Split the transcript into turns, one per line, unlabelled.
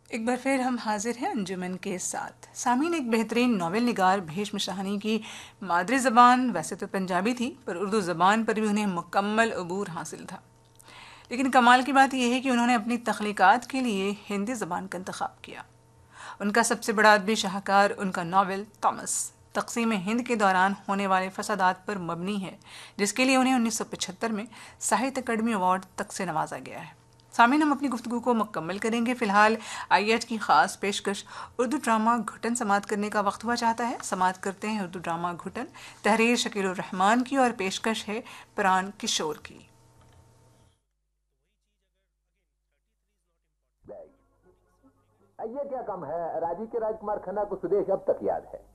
एक बार फिर हम हाजिर हैं अंजुमन के साथ। सामीन, एक बेहतरीन नावल निगार भीष्म शाहनी की मादरी ज़बान वैसे तो पंजाबी थी, पर उर्दू ज़बान पर भी उन्हें मुकम्मल अबूर हासिल था। लेकिन कमाल की बात यह है कि उन्होंने अपनी तख्लीक़ात के लिए हिंदी ज़बान का इंतखाब किया। उनका सबसे बड़ा अदबी शाहकार उनका नावल थॉमस तक़सीम हिंद के दौरान होने वाले फसादात पर मबनी है, जिसके लिए उन्हें 1975 में साहित्य अकादमी अवार्ड तक से नवाजा गया है। सामीन, हम अपनी गुफ्तगू को मुकम्मल करेंगे। फ़िलहाल आइए आज की ख़ास पेशकश उर्दू ड्रामा घुटन समात करने का वक्त हुआ चाहता है। समात करते हैं उर्दू ड्रामा घुटन, तहरीर शकीलुर रहमान की और पेशकश है प्राण किशोर की।
ये क्या कम है, राजी के राजकुमार खन्ना को सुदेश अब तक याद है।